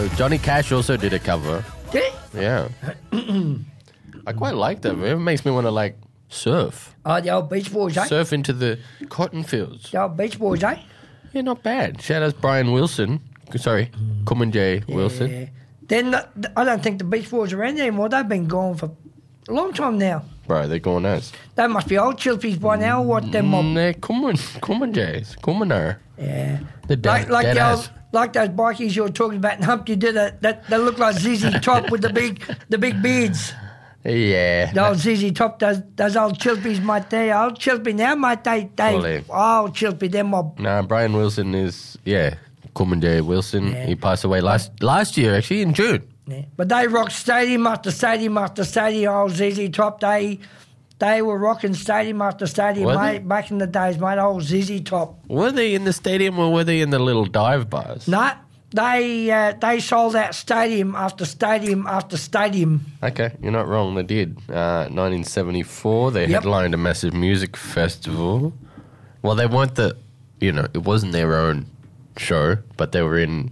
Johnny Cash also did a cover. Did he? Yeah. I quite like that. It makes me want to, like, surf. Oh, the old Beach Boys, eh? Surf into the cotton fields. The old Beach Boys, eh? Yeah, not bad. Shout out Brian Wilson. Sorry, Kumanjay Wilson. Yeah. Then I don't think the Beach Boys are around anymore. They've been gone for a long time now. Bro, they're going nuts. They must be old chilpies by now or what, them mob? They're Kumanjays. Kumanar. Yeah. The dead, like dead the ass. old, like those bikies you were talking about in Humpty did it. That look like ZZ Top with the big beards. Yeah. The old ZZ Top, those old chilpies, mate. They old chilpie now, mate. They old chilpie, them mob. Nah, Brian Wilson is, Kumanjay Wilson. Yeah. He passed away last year, actually, in June. Yeah. But they rocked stadium after stadium after stadium. Old ZZ Top, they were rocking stadium after stadium, Were mate. they? Back in the days, mate. Old ZZ Top. Were they in the stadium or were they in the little dive bars? No, they sold out stadium after stadium after stadium. Okay, you're not wrong. They did. 1974, they Yep. headlined a massive music festival. Well, they weren't it wasn't their own show, but they were in,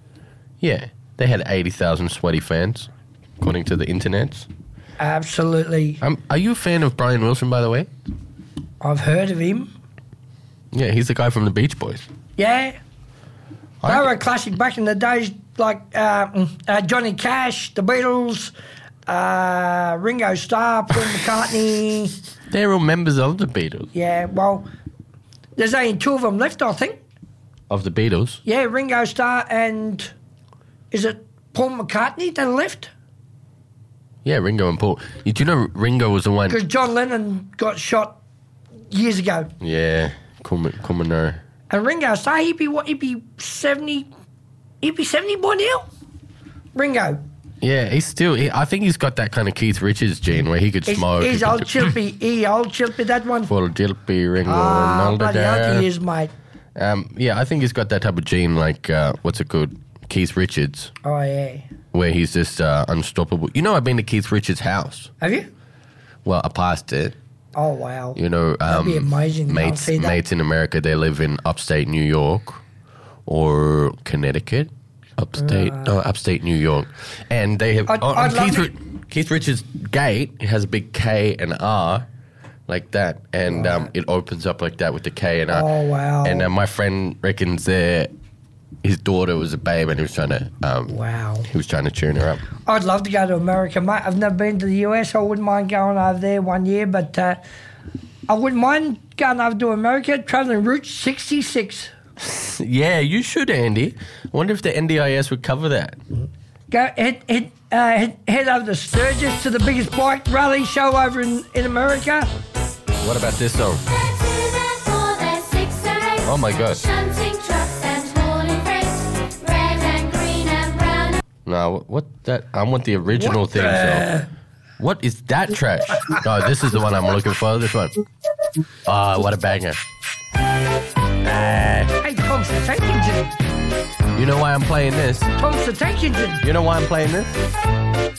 they had 80,000 sweaty fans, according to the internet. Absolutely. Are you a fan of Brian Wilson, by the way? I've heard of him. Yeah, he's the guy from the Beach Boys. Yeah. They were a classic back in the days, like Johnny Cash, the Beatles, Ringo Starr, Paul McCartney. They're all members of the Beatles. Yeah, well, there's only two of them left, I think. Of the Beatles? Yeah, Ringo Starr and is it Paul McCartney that left? Yeah, Ringo and Paul. Do you know Ringo was the one... Because John Lennon got shot years ago. Yeah, come and know. And Ringo Starr, he'd be 70 by now? Ringo. Yeah, I think he's got that kind of Keith Richards gene where he could smoke. He's old Chilpy, that one. Full Chilpy, Ringo, Ah, bloody hell he is, mate. Yeah, I think he's got that type of gene like, what's it called? Keith Richards, Oh, yeah. where he's just unstoppable. You know, I've been to Keith Richards' house. Have you? Well, I passed it. Oh, wow. You know, That'd be amazing. I'll see that. mates in America, they live in upstate New York or Connecticut. Upstate New York. And they have... I'd love Keith Richards' gate, it has a big K and R like that. And it opens up like that with the K and R. Oh, wow. And my friend reckons his daughter was a babe and he was trying to... Wow. He was trying to tune her up. I'd love to go to America, mate. I've never been to the US. I wouldn't mind going over there one year, but I wouldn't mind going over to America, travelling Route 66. Yeah, you should, Andy. I wonder if the NDIS would cover that. Go head over to Sturgis to the biggest bike rally show over in America. What about this song? Oh my God. No, what that? I want the original theme song. What is that trash? No, this is the one I'm looking for. This one. Oh, what a banger. Hey, Tom's the Tank Engine. You know why I'm playing this? Tom's the Tank Engine. You know why I'm playing this?